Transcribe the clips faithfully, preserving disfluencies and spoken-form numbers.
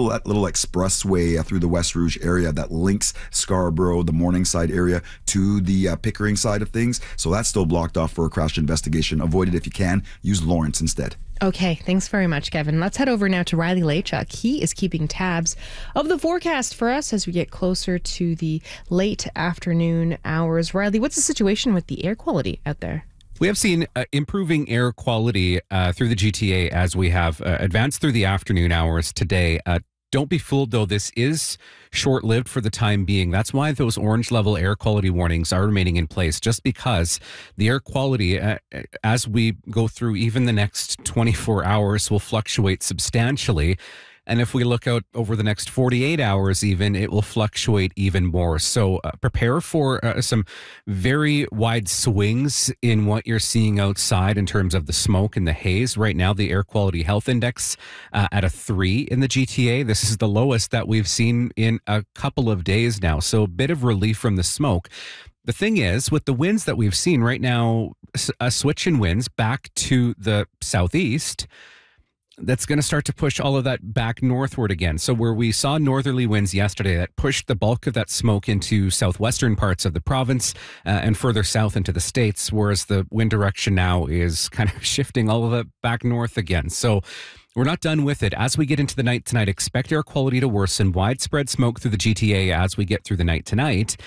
little that little expressway uh, through the West Rouge area that links Scarborough, the Morningside area, to the uh, Pickering side of things. So that's still blocked off for a crash investigation. Avoid it if you can. Use Lawrence instead. Okay, thanks very much, Kevin. Let's head over now to Riley Lachuk. He is keeping tabs of the forecast for us as we get closer to the late afternoon hours. Riley, what's the situation with the air quality out there? We have seen uh, improving air quality uh, through the G T A as we have uh, advanced through the afternoon hours today. Uh, Don't be fooled, though. This is short-lived for the time being. That's why those orange level air quality warnings are remaining in place, just because the air quality, uh, as we go through even the next twenty-four hours, will fluctuate substantially. And if we look out over the next forty-eight hours even, it will fluctuate even more. So uh, prepare for uh, some very wide swings in what you're seeing outside in terms of the smoke and the haze. Right now, the Air Quality Health Index uh, at a three in the G T A. This is the lowest that we've seen in a couple of days now. So a bit of relief from the smoke. The thing is, with the winds that we've seen right now, a switch in winds back to the southeast, that's going to start to push all of that back northward again. So where we saw northerly winds yesterday that pushed the bulk of that smoke into southwestern parts of the province uh, and further south into the states, whereas the wind direction now is kind of shifting all of it back north again. So we're not done with it. As we get into the night tonight, expect air quality to worsen, widespread smoke through the G T A as we get through the night tonight.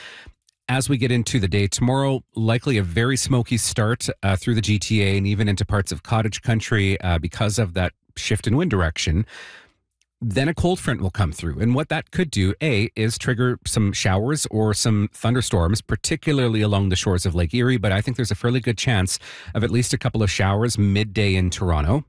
As we get into the day tomorrow, likely a very smoky start uh, through the G T A and even into parts of cottage country uh, because of that shift in wind direction. Then a cold front will come through. And what that could do, A, is trigger some showers or some thunderstorms, particularly along the shores of Lake Erie. But I think there's a fairly good chance of at least a couple of showers midday in Toronto,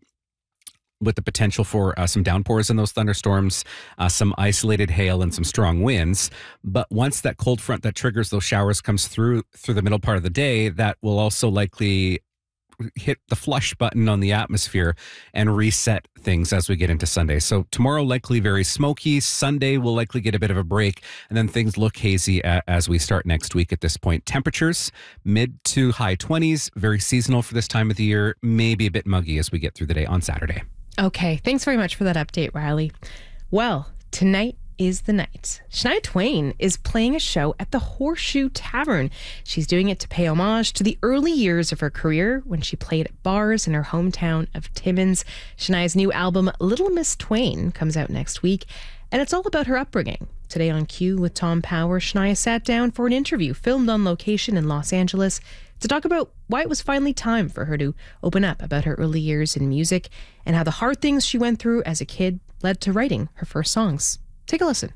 with the potential for uh, some downpours in those thunderstorms, uh, some isolated hail and some strong winds. But once that cold front that triggers those showers comes through through the middle part of the day, that will also likely hit the flush button on the atmosphere and reset things as we get into Sunday. So tomorrow likely very smoky. Sunday will likely get a bit of a break, and then things look hazy a- as we start next week at this point. Temperatures mid to high twenties, very seasonal for this time of the year, maybe a bit muggy as we get through the day on Saturday. Okay, thanks very much for that update, Riley. Well, tonight is the night. Shania Twain is playing a show at the Horseshoe Tavern. She's doing it to pay homage to the early years of her career when she played at bars in her hometown of Timmins. Shania's new album, Little Miss Twain, comes out next week, and it's all about her upbringing. Today on Q with Tom Power, Shania sat down for an interview filmed on location in Los Angeles to talk about why it was finally time for her to open up about her early years in music and how the hard things she went through as a kid led to writing her first songs. Take a listen.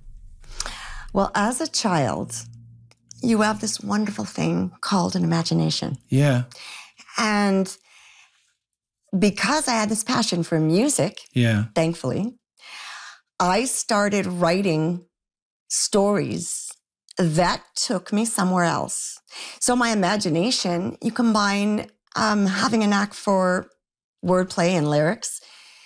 Well, as a child, you have this wonderful thing called an imagination. Yeah. And because I had this passion for music, yeah, thankfully, I started writing stories that took me somewhere else. So my imagination, you combine um, having a knack for wordplay and lyrics,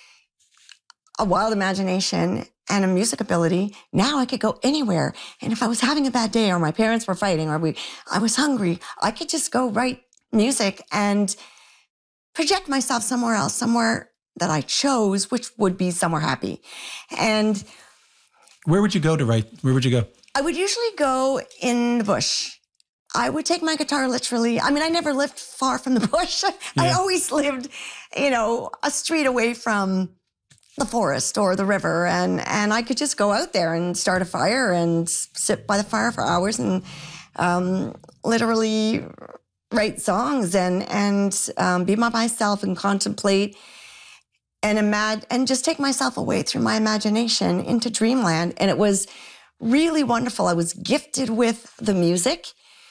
a wild imagination, and a music ability. Now I could go anywhere. And if I was having a bad day or my parents were fighting or we, I was hungry, I could just go write music and project myself somewhere else, somewhere that I chose, which would be somewhere happy. And where would you go to write? Where would you go? I would usually go in the bush. I would take my guitar literally. I mean, I never lived far from the bush. Yeah. I always lived, you know, a street away from the forest or the river, and and I could just go out there and start a fire and sit by the fire for hours and um, literally write songs and and um, be by myself and contemplate and imagine and just take myself away through my imagination into dreamland. And it was really wonderful. I was gifted with the music,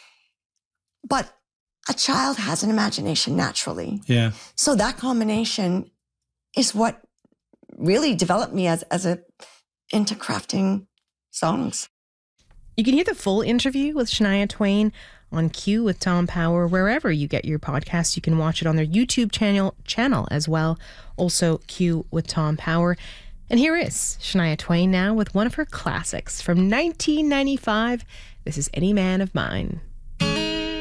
but a child has an imagination naturally. Yeah. So that combination is what really developed me as as a into crafting songs. You can hear the full interview with Shania Twain on Q with Tom Power wherever you get your podcasts. You can watch it on their YouTube channel channel as well. Also Q with Tom Power. And here is Shania Twain now with one of her classics from nineteen ninety-five. This is Any Man of Mine.